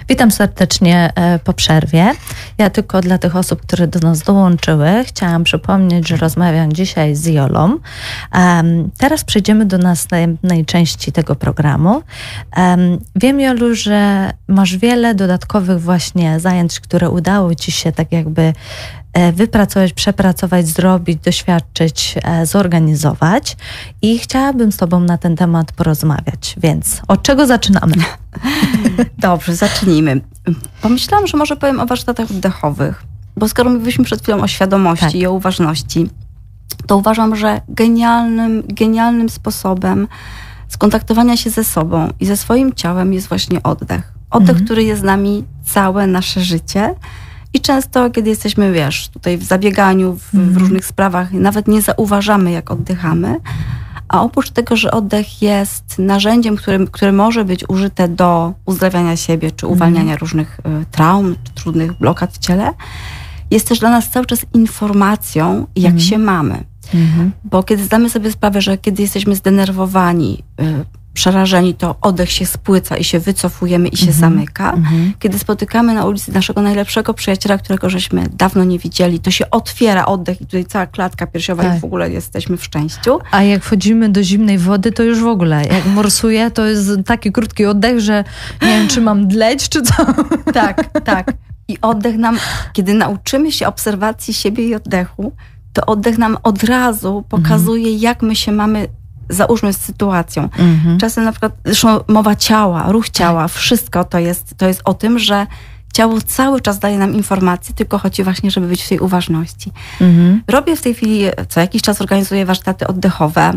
Witam serdecznie po przerwie. Ja tylko dla tych osób, które do nas dołączyły, chciałam przypomnieć, że rozmawiam dzisiaj z Jolą. Teraz przejdziemy do następnej części tego programu. Wiem, Jolu, że masz wiele dodatkowych właśnie zajęć, które udało Ci się tak jakby wypracować, przepracować, zrobić, doświadczyć, zorganizować i chciałabym z Tobą na ten temat porozmawiać. Więc od czego zaczynamy? Dobrze, zacznijmy. Pomyślałam, że może powiem o warsztatach oddechowych, bo skoro mówiliśmy przed chwilą o świadomości i o uważności, to uważam, że genialnym sposobem skontaktowania się ze sobą i ze swoim ciałem jest właśnie oddech. Oddech, który jest z nami całe nasze życie. I często, kiedy jesteśmy, tutaj w zabieganiu, w różnych sprawach, nawet nie zauważamy, jak oddychamy. A oprócz tego, że oddech jest narzędziem, które może być użyte do uzdrawiania siebie, czy uwalniania różnych traum, czy trudnych blokad w ciele, jest też dla nas cały czas informacją, jak się mamy. Bo kiedy zdamy sobie sprawę, że kiedy jesteśmy zdenerwowani, przerażeni, to oddech się spłyca i się wycofujemy i się zamyka. Kiedy spotykamy na ulicy naszego najlepszego przyjaciela, którego żeśmy dawno nie widzieli, to się otwiera oddech i tutaj cała klatka piersiowa i w ogóle jesteśmy w szczęściu. A jak wchodzimy do zimnej wody, to już w ogóle, jak morsuje, to jest taki krótki oddech, że nie wiem, czy mam dleć, czy co. Tak. I oddech nam, kiedy nauczymy się obserwacji siebie i oddechu, to oddech nam od razu pokazuje, jak my się mamy, załóżmy, z sytuacją. Czasem na przykład, zresztą mowa ciała, ruch ciała, wszystko to jest o tym, że ciało cały czas daje nam informacje, tylko chodzi właśnie, żeby być w tej uważności. Robię w tej chwili, co jakiś czas organizuję warsztaty oddechowe,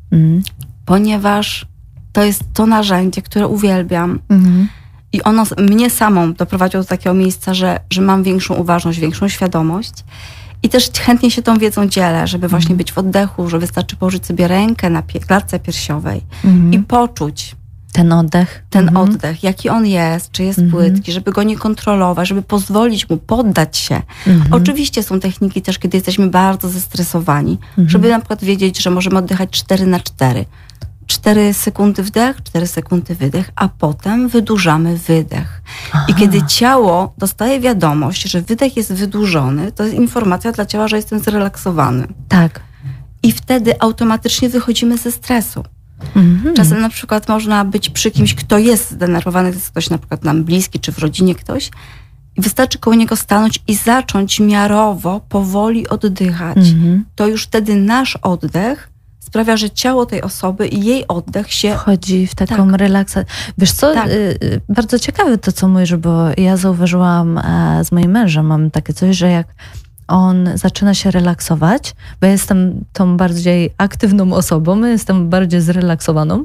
ponieważ to jest to narzędzie, które uwielbiam. I ono mnie samą doprowadziło do takiego miejsca, że mam większą uważność, większą świadomość. I też chętnie się tą wiedzą dzielę, żeby właśnie być w oddechu, że wystarczy położyć sobie rękę na klatce piersiowej i poczuć ten oddech. Oddech, jaki on jest, czy jest płytki, żeby go nie kontrolować, żeby pozwolić mu poddać się. Oczywiście są techniki też, kiedy jesteśmy bardzo zestresowani, żeby na przykład wiedzieć, że możemy oddychać 4x4. 4 sekundy wdech, 4 sekundy wydech, a potem wydłużamy wydech. I kiedy ciało dostaje wiadomość, że wydech jest wydłużony, to jest informacja dla ciała, że jestem zrelaksowany. Tak. I wtedy automatycznie wychodzimy ze stresu. Czasem na przykład można być przy kimś, kto jest zdenerwowany, to jest ktoś na przykład nam bliski, czy w rodzinie ktoś, i wystarczy koło niego stanąć i zacząć miarowo, powoli oddychać. To już wtedy nasz oddech sprawia, że ciało tej osoby i jej oddech się wchodzi w taką relaksację. Wiesz co, bardzo ciekawe to, co mówisz, bo ja zauważyłam z moim mężem, mam takie coś, że jak on zaczyna się relaksować, bo ja jestem tą bardziej aktywną osobą, jestem bardziej zrelaksowaną,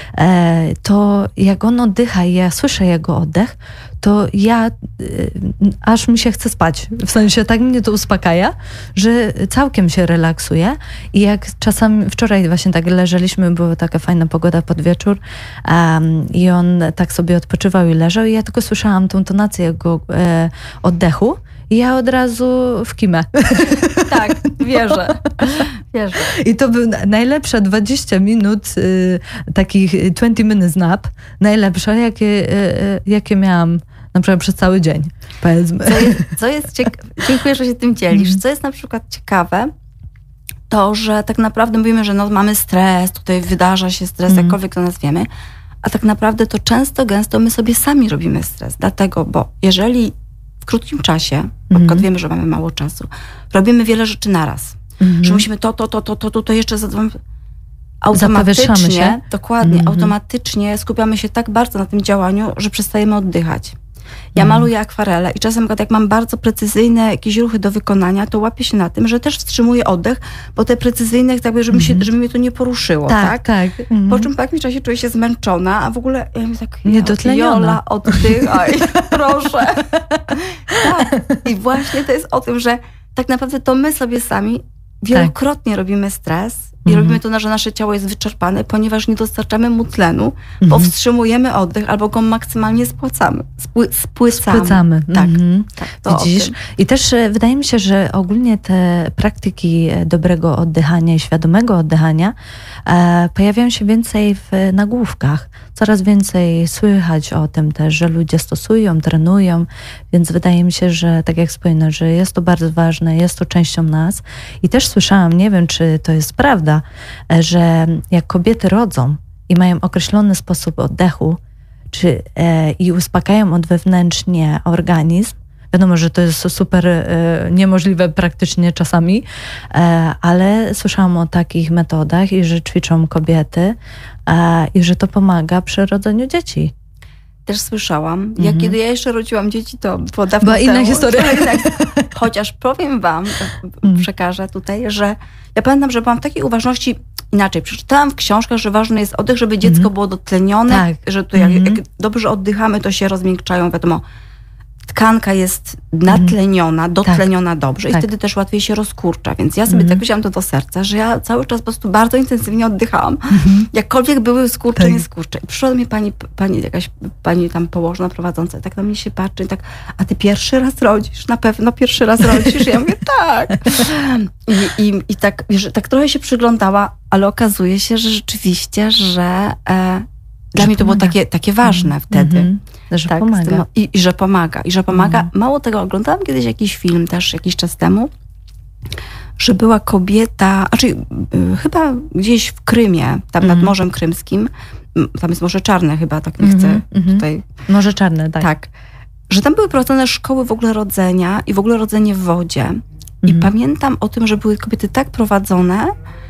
to jak on oddycha i ja słyszę jego oddech, to ja aż mi się chce spać. W sensie tak mnie to uspokaja, że całkiem się relaksuję. I jak czasami, wczoraj właśnie tak leżeliśmy, była taka fajna pogoda pod wieczór i on tak sobie odpoczywał i leżał i ja tylko słyszałam tą tonację jego oddechu. I ja od razu w kimę. Tak, wierzę. I to był najlepsze 20 minut, takich 20 minutes nap, najlepsze, jakie miałam na przykład przez cały dzień, powiedzmy. Co jest dziękuję, że się tym dzielisz. Co jest na przykład ciekawe, to, że tak naprawdę mówimy, że mamy stres, tutaj wydarza się stres, jakkolwiek to nazwiemy, a tak naprawdę to gęsto my sobie sami robimy stres. Dlatego, bo jeżeli w krótkim czasie, na przykład wiemy, że mamy mało czasu, robimy wiele rzeczy naraz. Że musimy to jeszcze automatycznie się. Dokładnie, automatycznie skupiamy się tak bardzo na tym działaniu, że przestajemy oddychać. Ja maluję akwarele i czasem jak mam bardzo precyzyjne jakieś ruchy do wykonania, to łapię się na tym, że też wstrzymuję oddech, bo te precyzyjne, żeby mnie to nie poruszyło. Tak. Po czym po jakimś czasie czuję się zmęczona, a w ogóle ja mówię tak, Jola, oddychaj, proszę. Tak. I właśnie to jest o tym, że tak naprawdę to my sobie sami wielokrotnie robimy stres i robimy to, że nasze ciało jest wyczerpane, ponieważ nie dostarczamy mu tlenu, powstrzymujemy oddech albo go maksymalnie spłycamy. Tak, tak widzisz? I też wydaje mi się, że ogólnie te praktyki dobrego oddychania i świadomego oddychania pojawiają się więcej w nagłówkach. Coraz więcej słychać o tym też, że ludzie stosują, trenują, więc wydaje mi się, że tak jak wspominam, że jest to bardzo ważne, jest to częścią nas. I też słyszałam, nie wiem, czy to jest prawda, że jak kobiety rodzą i mają określony sposób oddechu, i uspokajają od wewnętrznie organizm, wiadomo, że to jest super niemożliwe praktycznie czasami, ale słyszałam o takich metodach i że ćwiczą kobiety i że to pomaga przy rodzeniu dzieci. Też słyszałam. Kiedy ja jeszcze rodziłam dzieci, to było dawno była inna historia. Chociaż powiem wam, przekażę tutaj, że ja pamiętam, że byłam w takiej uważności inaczej. Przeczytałam w książkach, że ważny jest oddech, żeby dziecko było dotlenione, tak. Że to jak dobrze oddychamy, to się rozmiękczają, wiadomo, tkanka jest natleniona, dotleniona dobrze i wtedy też łatwiej się rozkurcza. Więc ja sobie tak wzięłam to do serca, że ja cały czas po prostu bardzo intensywnie oddychałam. Jakkolwiek były skurcze, nie skurcze. I przyszła do mnie jakaś pani tam położna, prowadząca, tak na mnie się patrzy, tak, a ty pierwszy raz rodzisz? Na pewno pierwszy raz rodzisz? Ja mówię, tak. I tak, wiesz, tak trochę się przyglądała, ale okazuje się, że rzeczywiście, że dla mnie to było takie ważne wtedy. Że pomaga. I że pomaga. I że pomaga. Mało tego, oglądałam kiedyś jakiś film też jakiś czas temu, że była kobieta, chyba gdzieś w Krymie, tam nad Morzem Krymskim, tam jest Morze Czarne chyba, tak nie chcę tutaj. Morze Czarne, tak. Tak. Że tam były prowadzone szkoły w ogóle rodzenia i w ogóle rodzenie w wodzie. I pamiętam o tym, że były kobiety tak prowadzone,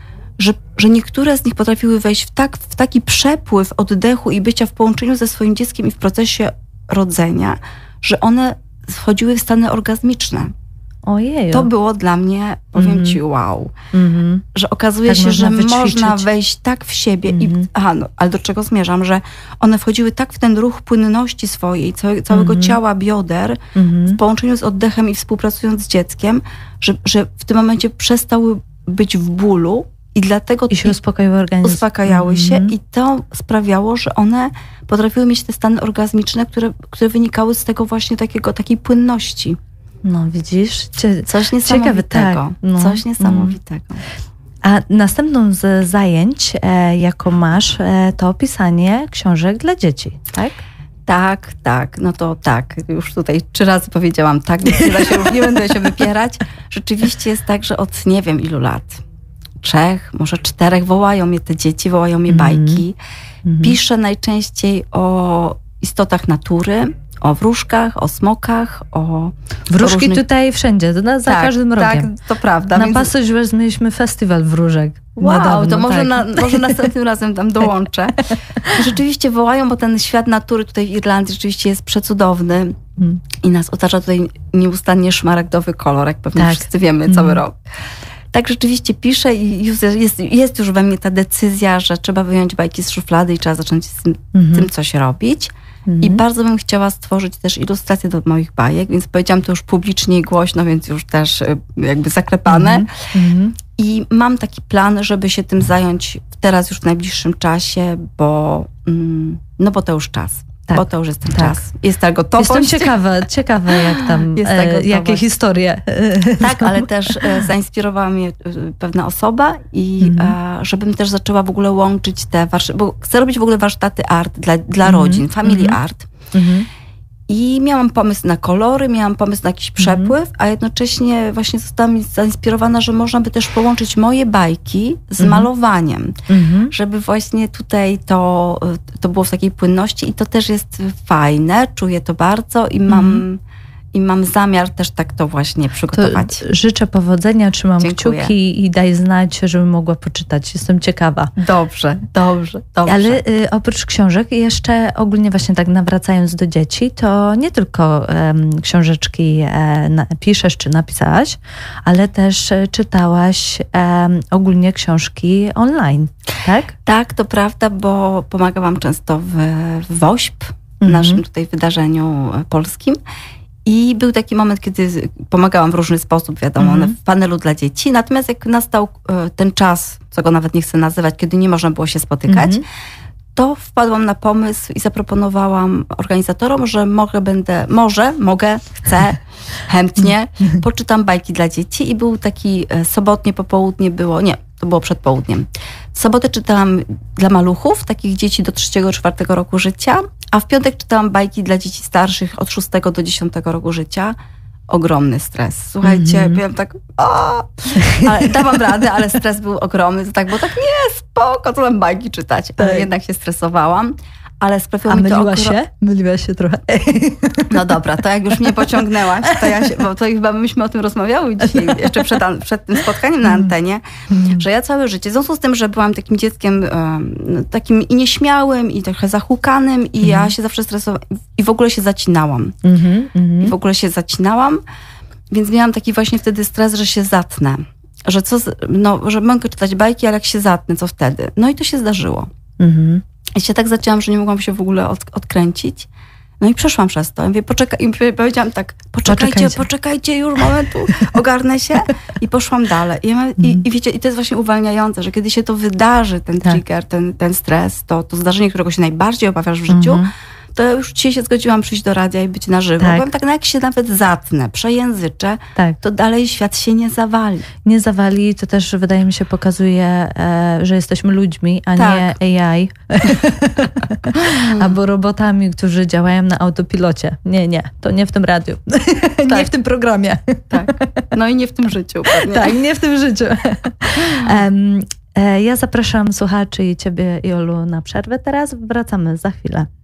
że niektóre z nich potrafiły wejść w taki przepływ oddechu i bycia w połączeniu ze swoim dzieckiem i w procesie rodzenia, że one wchodziły w stany orgazmiczne. Ojeju. To było dla mnie, powiem ci, wow. Że okazuje się, że można wejść tak w siebie. Ale do czego zmierzam? Że one wchodziły tak w ten ruch płynności swojej, całego ciała, bioder, w połączeniu z oddechem i współpracując z dzieckiem, że w tym momencie przestały być w bólu i dlatego i się uspokajały się i to sprawiało, że one potrafiły mieć te stany orgazmiczne, które wynikały z tego właśnie takiej płynności. No widzisz? Coś niesamowitego. Tak. Coś niesamowitego. A następną z zajęć, jaką masz, to pisanie książek dla dzieci, tak? Tak. No to tak. Już tutaj 3 razy powiedziałam tak, więc nie będę się wypierać. Rzeczywiście jest tak, że od nie wiem ilu lat, 3, może 4 wołają mnie te dzieci, wołają mnie bajki. Piszę najczęściej o istotach natury, o wróżkach, o smokach, o wróżki różnych... tutaj wszędzie, za każdym rogiem. Tak, to prawda. Na Passage mieliśmy festiwal wróżek. Wow, niedawno, to może następnym razem tam dołączę. Rzeczywiście wołają, bo ten świat natury tutaj w Irlandii rzeczywiście jest przecudowny i nas otacza tutaj nieustannie szmaragdowy kolor, jak pewnie wszyscy wiemy, cały rok. Tak rzeczywiście piszę i jest już we mnie ta decyzja, że trzeba wyjąć bajki z szuflady i trzeba zacząć z tym coś robić. I bardzo bym chciała stworzyć też ilustracje do moich bajek, więc powiedziałam to już publicznie i głośno, więc już też jakby zaklepane. I mam taki plan, żeby się tym zająć teraz już w najbliższym czasie, bo to już czas. Tak, bo to już jest ten czas. Jest ta gotowość. Jestem ciekawa jak tam, jakie historie. Tak, ale też zainspirowała mnie pewna osoba i żebym też zaczęła w ogóle łączyć te warsztaty, bo chcę robić w ogóle warsztaty art dla rodzin, family art. I miałam pomysł na kolory, miałam pomysł na jakiś przepływ, a jednocześnie właśnie zostałam zainspirowana, że można by też połączyć moje bajki z malowaniem. Żeby właśnie tutaj to było w takiej płynności i to też jest fajne, czuję to bardzo i mam zamiar też tak to właśnie przygotować. To życzę powodzenia, trzymam kciuki i daj znać, żebym mogła poczytać. Jestem ciekawa. Dobrze. Ale oprócz książek jeszcze ogólnie właśnie tak nawracając do dzieci, to nie tylko książeczki piszesz czy napisałaś, ale też czytałaś ogólnie książki online, tak? Tak, to prawda, bo pomagałam często w WOŚP, naszym tutaj wydarzeniu polskim. I był taki moment, kiedy pomagałam w różny sposób, wiadomo, w panelu dla dzieci. Natomiast jak nastał ten czas, co go nawet nie chcę nazywać, kiedy nie można było się spotykać, to wpadłam na pomysł i zaproponowałam organizatorom, że chcę, chętnie, poczytam bajki dla dzieci. I był taki sobotnie popołudnie to było przed południem. W sobotę czytałam dla maluchów, takich dzieci do 3-4 roku życia, a w piątek czytałam bajki dla dzieci starszych od 6 do 10 roku życia. Ogromny stres. Słuchajcie, byłam tak, ale dałam radę, ale stres był ogromny. To tak było tak, nie, spoko, co tam bajki czytać. Ale jednak się stresowałam. Ale sprawiło mi to Myliłaś się trochę. No dobra, to jak już mnie pociągnęłaś, bo to chyba myśmy o tym rozmawiały dzisiaj, jeszcze przed tym spotkaniem na antenie, że ja całe życie, w związku z tym, że byłam takim dzieckiem takim i nieśmiałym, i trochę zahukanym, i ja się zawsze stresowałam i w ogóle się zacinałam. Więc miałam taki właśnie wtedy stres, że się zatnę. Że mogę czytać bajki, ale jak się zatnę, co wtedy? No i to się zdarzyło. I się tak zaczęłam, że nie mogłam się w ogóle odkręcić. No i przeszłam przez to. I powiedziałam tak, poczekajcie już momentu, ogarnę się i poszłam dalej. I wiecie, i to jest właśnie uwalniające, że kiedy się to wydarzy, ten trigger, ten stres, to zdarzenie, którego się najbardziej obawiasz w życiu, to już dzisiaj się zgodziłam przyjść do radia i być na żywo. Powiem tak, no jak się nawet zatnę, przejęzyczę, to dalej świat się nie zawali. Nie zawali, to też wydaje mi się pokazuje, że jesteśmy ludźmi, a nie AI. Albo robotami, którzy działają na autopilocie. Nie, to nie w tym radiu. Nie w tym programie. No i nie w tym życiu. Pewnie. Nie w tym życiu. Ja zapraszam słuchaczy i ciebie, Jolu, na przerwę teraz. Wracamy za chwilę.